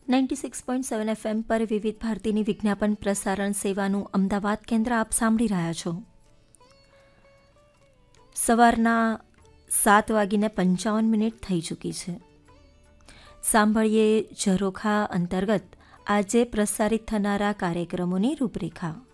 96.7 FM પર વિવિધ ભારતીની વિજ્ઞાપન પ્રસારણ સેવાનું અમદાવાદ કેન્દ્ર આપ સાંભળી રહ્યા છો. સવારના 7:55 થઈ ચૂકી છે. સાંભળીએ ઝરોખા અંતર્ગત આજે પ્રસારિત થનારા કાર્યક્રમોની રૂપરેખા.